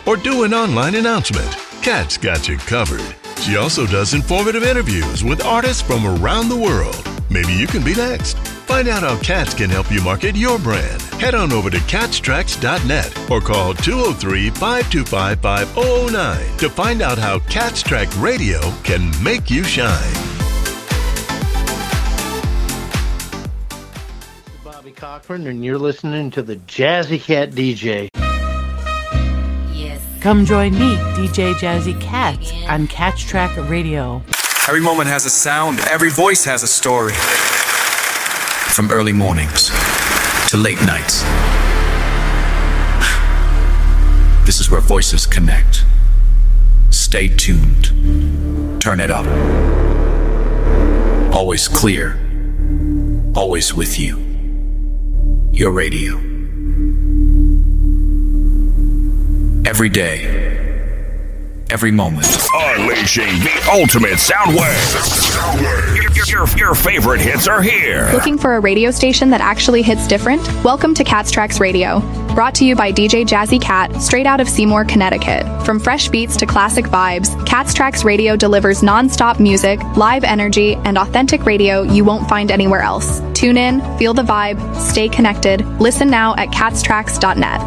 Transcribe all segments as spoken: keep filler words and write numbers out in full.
or do an online announcement, Kat's got you covered. She also does informative interviews with artists from around the world. Maybe you can be next. Find out how Kat's can help you market your brand. Head on over to cats tracks dot net or call two oh three, five two five, five oh oh nine to find out how Cats Track Radio can make you shine. This is Bobby Cochran, and you're listening to the Jazzy Cat D J. Come join me, D J Jazzy Cat, on Cats Track Radio. Every moment has a sound. Every voice has a story. From early mornings to late nights. This is where voices connect. Stay tuned. Turn it up. Always clear. Always with you. Your radio. Every day. Every moment. Unleashing the ultimate sound wave. Your, your, your favorite hits are here. Looking for a radio station that actually hits different? Welcome to Cats Tracks Radio. Brought to you by D J Jazzy Cat, straight out of Seymour, Connecticut. From fresh beats to classic vibes, Cats Tracks Radio delivers non-stop music, live energy, and authentic radio you won't find anywhere else. Tune in, feel the vibe, stay connected. Listen now at cats tracks dot net.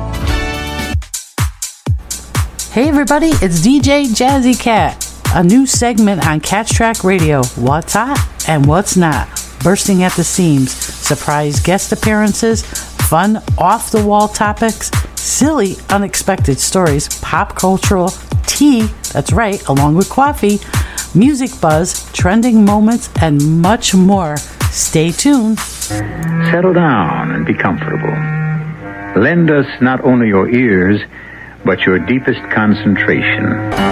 Hey everybody, it's D J Jazzy Cat, a new segment on Cats Track Radio. What's hot and what's not? Bursting at the seams, surprise guest appearances, fun off-the-wall topics, silly unexpected stories, pop cultural, tea, that's right, along with coffee, music buzz, trending moments, and much more. Stay tuned. Settle down and be comfortable. Lend us not only your ears, but your deepest concentration.